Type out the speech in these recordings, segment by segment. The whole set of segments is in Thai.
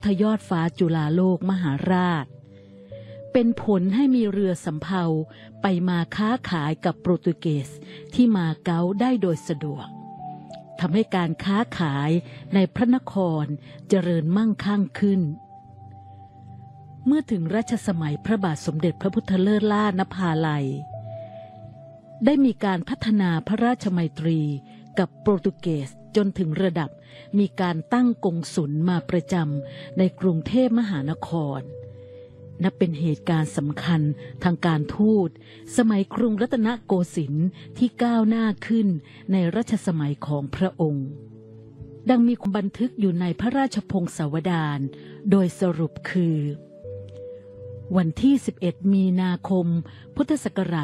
ทยอดฟ้าจุฬาโลกมหาราชเป็นผลให้มีเรือสำเภาไปมาค้าขายกับโปรตุเกสที่มาเก๊าได้โดยสะดวกทำให้การค้าขายในพระนครเจริญมั่งคั่งขึ้นเมื่อถึงรัชสมัยพระบาทสมเด็จพระพุทธเลิศล่านภาลัยได้มีการพัฒนาพระราชมัยตรีกับโปรตุเกสจนถึงระดับมีการตั้งกงสุลมาประจำในกรุงเทพมหานครนับเป็นเหตุการณ์สำคัญทางการทูตสมัยกรุงรัตนโกสินทร์ที่ก้าวหน้าขึ้นในรัชสมัยของพระองค์ดังมีบันทึกอยู่ในพระราชพงศาวดารโดยสรุปคือวันที่11มีนาคมพุทธศักราช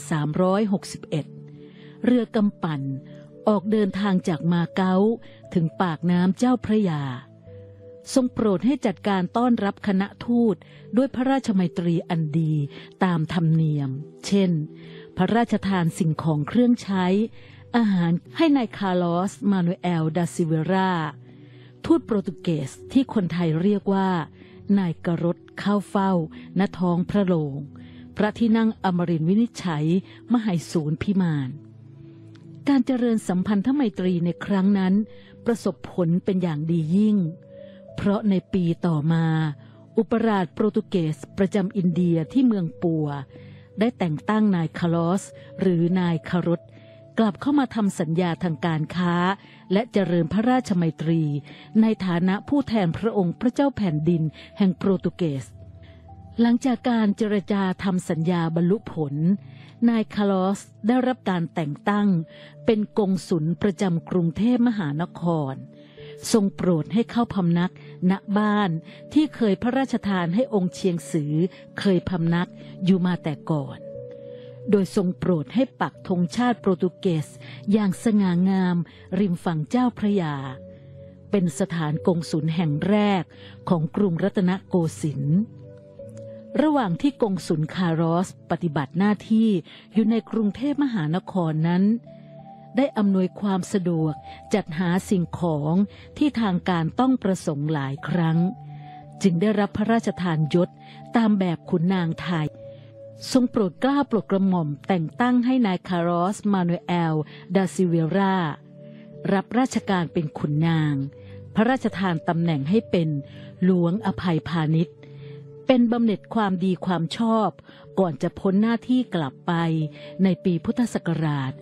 2361เรือกำปั่นออกเดินทางจากมาเก๊าถึงปากน้ำเจ้าพระยาทรงโปรดให้จัดการต้อนรับคณะทูตด้วยพระราชมัยตรีอันดีตามธรรมเนียมเช่นพระราชทานสิ่งของเครื่องใช้อาหารให้นายคาร์ลอสมานูเอลดาซิเวราทูตโปรตุเกสที่คนไทยเรียกว่านายกรดเข้าเฝ้าณท้องพระโรงพระที่นั่งอมรินทร์วินิจฉัยมหายสูรพิมานการเจริญสัมพันธไมตรีในครั้งนั้นประสบผลเป็นอย่างดียิ่งเพราะในปีต่อมาอุปราชโปรตุเกสประจำอินเดียที่เมืองปัวได้แต่งตั้งนายคาร์ลอสหรือนายคารดกลับเข้ามาทำสัญญาทางการค้าและเจริญพระราชมัยตรีในฐานะผู้แทนพระองค์พระเจ้าแผ่นดินแห่งโปรตุเกสหลังจากการเจรจาทำสัญญาบรรลุผลนายคาร์ลอสได้รับการแต่งตั้งเป็นกงสุลประจำกรุงเทพมหานครทรงโปรดให้เข้าพำนักณบ้านที่เคยพระราชทานให้องค์เชียงสือเคยพำนักอยู่มาแต่ก่อนโดยทรงโปรดให้ปักธงชาติโปรตุเกสอย่างสง่างามริมฝั่งเจ้าพระยาเป็นสถานกงสุลแห่งแรกของกรุงรัตนโกสินทร์ระหว่างที่กงสุลคาร์ลอสปฏิบัติหน้าที่อยู่ในกรุงเทพมหานครนั้นได้อำนวยความสะดวกจัดหาสิ่งของที่ทางการต้องประสงค์หลายครั้งจึงได้รับพระราชทานยศตามแบบขุนนางไทยทรงโปรดเกล้าโปรดกระหม่อมแต่งตั้งให้นายคาร์ลอสมานูเอลดาซิเวรารับราชการเป็นขุนนางพระราชทานตำแหน่งให้เป็นหลวงอภัยพาณิชย์เป็นบำเหน็จความดีความชอบก่อนจะพ้นหน้าที่กลับไปในปีพุทธศักราช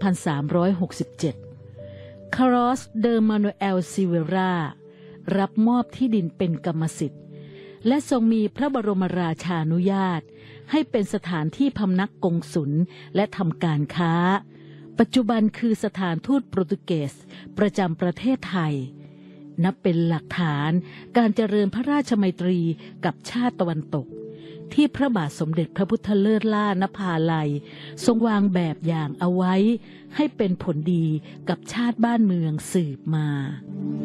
2367 คาร์ลอสเดอมานูเอลซิเวรารับมอบที่ดินเป็นกรรมสิทธิ์และทรงมีพระบรมราชานุญาตให้เป็นสถานที่พำนักกงสุลและทำการค้าปัจจุบันคือสถานทูตโปรตุเกสประจำประเทศไทยนับเป็นหลักฐานการเจริญพระราชมัยตรีกับชาติตะวันตกที่พระบาทสมเด็จพระพุทธเลิศล่านภาลัยทรงวางแบบอย่างเอาไว้ให้เป็นผลดีกับชาติบ้านเมืองสืบมา